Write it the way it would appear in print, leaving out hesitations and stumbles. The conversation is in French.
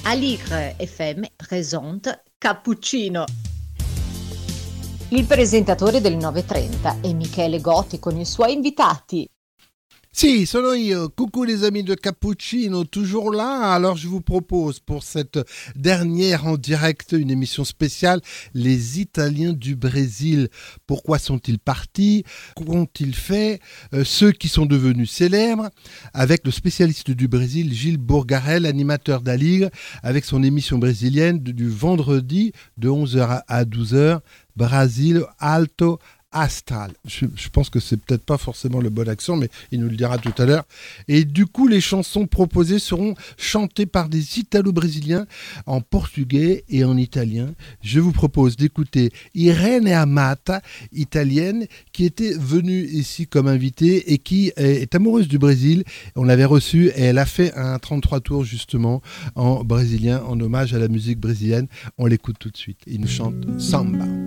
Aligre FM presente Cappuccino. Il presentatore del 9:30 è Michele Gotti con i suoi invitati. Si, sono io. Coucou les amis de Cappuccino, toujours là. Alors je vous propose pour cette dernière en direct une émission spéciale, les Italiens du Brésil. Pourquoi sont-ils partis? Qu'ont-ils fait? Ceux qui sont devenus célèbres, avec le spécialiste du Brésil, Gilles Bourgarel, animateur d'Aligre, avec son émission brésilienne du vendredi de 11h à 12h, Brasil Alto Astral. Je pense que c'est peut-être pas forcément le bon accent, mais il nous le dira tout à l'heure. Et du coup, les chansons proposées seront chantées par des Italo-Brésiliens en portugais et en italien. Je vous propose d'écouter Irene Amata, italienne, qui était venue ici comme invitée et qui est amoureuse du Brésil. On l'avait reçue et elle a fait un 33 tours justement en brésilien, en hommage à la musique brésilienne. On l'écoute tout de suite. Il nous chante Samba.